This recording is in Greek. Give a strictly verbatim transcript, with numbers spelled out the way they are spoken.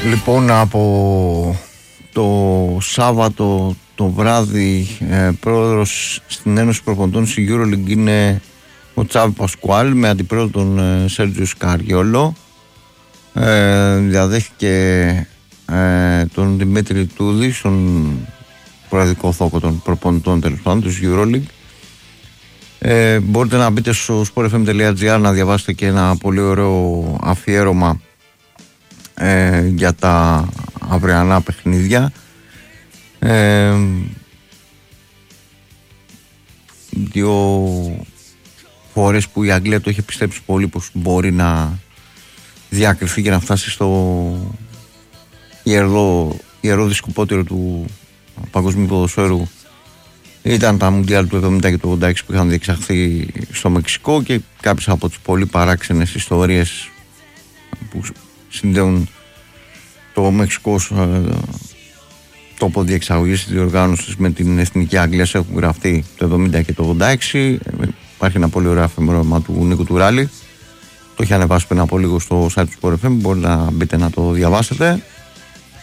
Λοιπόν, από το Σάββατο το βράδυ ε, πρόεδρος στην Ένωση Προπονητών στη EuroLeague είναι ο Τσάβη Πασκουάλ με αντιπρόεδρο τον ε, Σέρτζιο Σκαριόλο. Ε, διαδέχθηκε ε, τον Δημήτρη Τούδη στον προεδρικό θόκο των προπονητών τέλος πάντων της EuroLeague. Ε, μπορείτε να μπείτε στο sport f m dot g r να διαβάσετε και ένα πολύ ωραίο αφιέρωμα ε, για τα αυριανά παιχνίδια. Ε, δύο φορές που η Αγγλία το είχε πιστέψει πολύ πως μπορεί να διακριθεί και να φτάσει στο ιερό, ιερό δισκοπότηρο του παγκοσμίου ποδοσφαίρου ήταν τα Μουντιάλ του εβδομήντα και του ογδόντα έξι που είχαν διεξαχθεί στο Μεξικό και κάποιες από τις πολύ παράξενες ιστορίες που συνδέουν το Μεξικό ως τόπο διεξαγωγής της διοργάνωσης με την Εθνική Αγγλία έχουν γραφτεί το εβδομήντα και το ογδόντα έξι. Υπάρχει ένα πολύ ωραίο αφιέρωμα του Νίκου Τουράλη. Το είχε ανεβάσει πριν από λίγο στο site του Sport εφ εμ, μπορείτε να μπείτε να το διαβάσετε.